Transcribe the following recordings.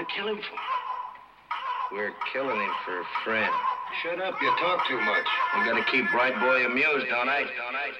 kill him for? We're killing him for a friend. Shut up, you talk too much. We gotta keep Bright Boy amused, don't I?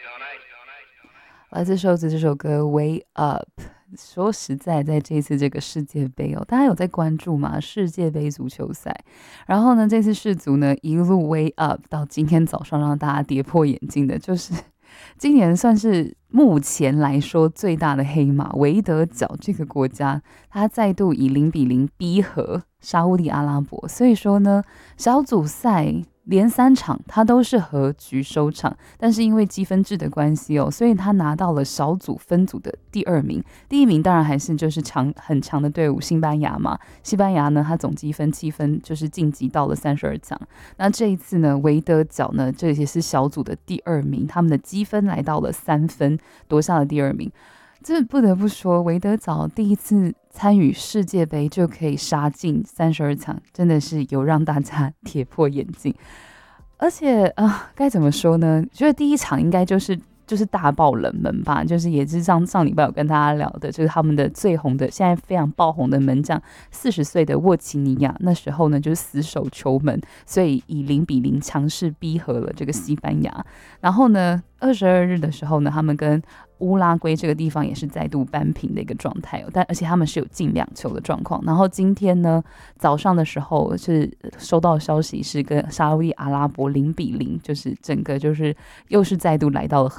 来自瘦子这首歌《Way Up》。说实在，在这次这个世界杯哦，大家有在关注吗？世界杯足球赛，然后呢，这次世足呢一路 way up 到今天早上让大家跌破眼镜的，就是今年算是目前来说最大的黑马维德角这个国家，它再度以0-0逼和沙烏地阿拉伯，所以说呢，小组赛连3场他都是和局收场，但是因为积分制的关系哦，所以他拿到了小组分组的第2名。第1名当然还是就是很强的队伍西班牙嘛。西班牙呢，他总积分7分，就是晋级到了32强。那这一次呢，维德角呢，这也是小组的第2名，他们的积分来到了3分，夺下了第2名。这不得不说，维德角第一次参与世界杯就可以杀进32强，真的是有让大家跌破眼镜。而且该怎么说呢？觉得第一场应该就是大爆冷门吧，就是也是上礼拜有跟大家聊的，就是他们的最红的，现在非常爆红的门将40岁的沃奇尼亚，那时候呢就是死守球门，所以以0-0强势逼和了这个西班牙。然后呢22日的时候呢，他们跟乌拉圭这个地方也是再度扳平的一个状态哦，而且他们是有进2球的状况。然后今天呢早上的时候是收到消息是跟沙烏地阿拉伯0-0，就是整个就是又是再度来到了